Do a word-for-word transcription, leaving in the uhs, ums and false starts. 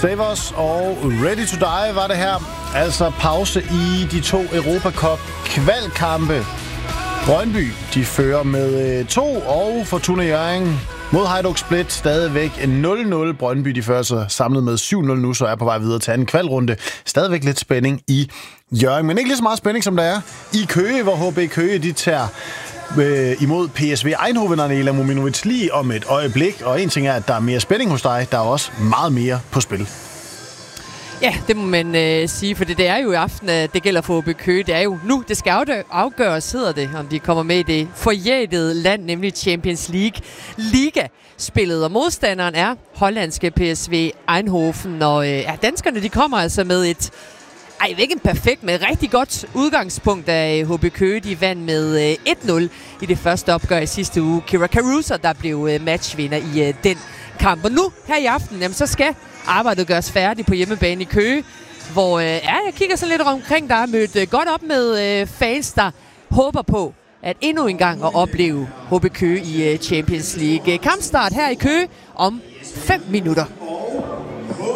Save Us og Ready to Die var det her. Altså pause i de to Europa Cup kvalkampe. Brøndby, de fører med to, og Fortuna Hjørring mod Hajduk Split stadigvæk nul nul. Brøndby, de fører sig samlet med syv nul nu, så er på vej videre til anden kvalrunde. Stadigvæk lidt spænding i Hjørring, men ikke lige så meget spænding, som der er i Køge, hvor H B Køge, de tager øh, imod P S V Eindhoven, Anela Mominovic, lige om et øjeblik. Og en ting er, at der er mere spænding hos dig, der er også meget mere på spil. Ja, det må man øh, sige, for det, det er jo i aften, at det gælder for H B Køge. Det er jo nu, det skal afgøres, hedder det, om de kommer med i det forjættede land, nemlig Champions League Liga-spillet. Og modstanderen er hollandske P S V Eindhoven, og øh, ja, danskerne, de kommer altså med et, ej, ikke en perfekt, men et rigtig godt udgangspunkt af H B Køge. De vandt med øh, et nul i det første opgør i sidste uge. Kira Caruso, der blev øh, matchvinder i øh, den kamp. Og nu, her i aften, jamen, så skal arbejdet gøres færdigt på hjemmebane i Køge, hvor øh, ja, jeg kigger så lidt omkring, der er mødt øh, godt op med øh, fans, der håber på at endnu en gang at opleve H B Køge i øh, Champions League. Kampstart her i Køge om fem minutter.